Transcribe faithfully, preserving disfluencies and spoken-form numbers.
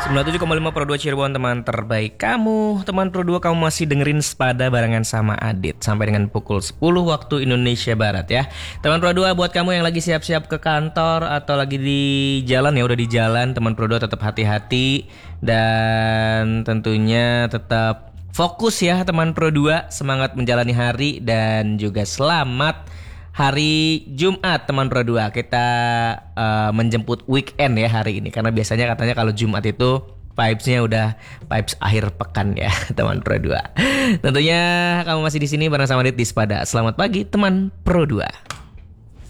sembilan puluh tujuh koma lima Pro dua Cirebon, teman terbaik kamu. Teman Pro dua, kamu masih dengerin Sepada barengan sama Adit sampai dengan pukul sepuluh waktu Indonesia Barat ya. Teman Pro dua, buat kamu yang lagi siap-siap ke kantor atau lagi di jalan ya, udah di jalan, teman Pro dua tetap hati-hati dan tentunya tetap fokus ya teman Pro dua. Semangat menjalani hari dan juga selamat hari Jumat teman Pro dua. Kita uh, menjemput weekend ya hari ini, karena biasanya katanya kalau Jumat itu vibes-nya udah vibes akhir pekan ya teman Pro dua. Tentunya kamu masih di sini bareng sama Dit di Sepada. Selamat pagi teman Pro dua.